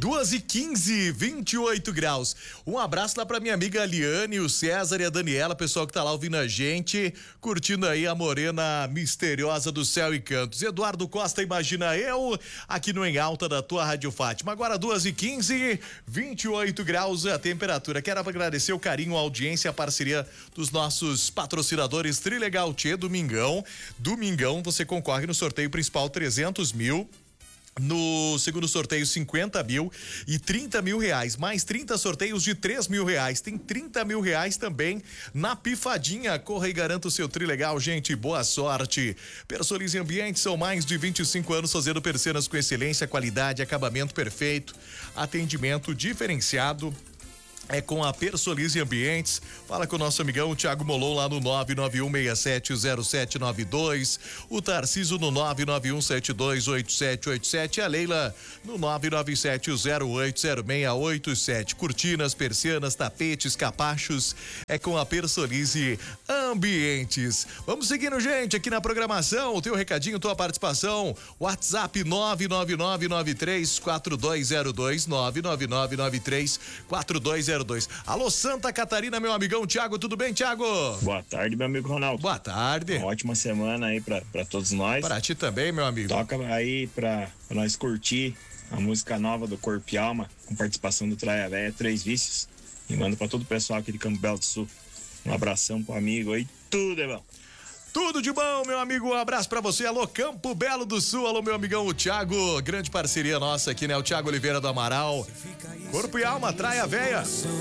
2h15, 28 graus. Um abraço lá pra minha amiga Aliane, o César e a Daniela, pessoal que tá lá ouvindo a gente, curtindo aí a morena misteriosa do céu e cantos. Eduardo Costa, imagina eu, aqui no Em Alta da tua Rádio Fátima. Agora 2h15, 28 graus a temperatura. Quero agradecer o carinho, a audiência, a parceria dos nossos patrocinadores Trilegal Tchê, Domingão. Domingão, você concorre no sorteio principal 300 mil. No segundo sorteio 50 mil e 30 mil reais, mais 30 sorteios de 3 mil reais, tem 30 mil reais também na pifadinha. Corra e garanta o seu Trilegal, gente, boa sorte. Persolize Ambientes, são mais de 25 anos fazendo persianas com excelência, qualidade, acabamento perfeito, atendimento diferenciado. É com a Persolize Ambientes. Fala com o nosso amigão Thiago Molon lá no 991670792, o Tarciso no 991728787, a Leila no 997080687. Cortinas, persianas, tapetes, capachos, é com a Persolize Ambientes. Vamos seguindo, gente, aqui na programação, o teu recadinho, tua participação, WhatsApp 999934202, 999934202. Alô, Santa Catarina, meu amigão Thiago, tudo bem, Thiago? Boa tarde, meu amigo Ronaldo. Boa tarde. Uma ótima semana aí pra todos nós. Para ti também, meu amigo. Toca aí pra nós curtir a música nova do Corpo e Alma, com participação do Traia Véia, Três Vícios. E manda pra todo o pessoal aqui de Campo Belo do Sul. Um abração pro amigo aí, tudo é bom. Tudo de bom, meu amigo, um abraço pra você. Alô, Campo Belo do Sul, alô, meu amigão, o Thiago, grande parceria nossa aqui, né? O Thiago Oliveira do Amaral. Corpo e Alma, Traia Véia.